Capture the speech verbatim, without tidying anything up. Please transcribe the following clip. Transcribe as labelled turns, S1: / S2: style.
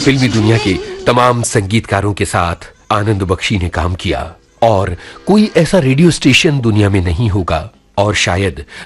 S1: फिल्मी दुनिया के तमाम संगीतकारों के साथ आनंद बख्शी ने काम किया और कोई ऐसा रेडियो स्टेशन दुनिया में नहीं होगा और शायद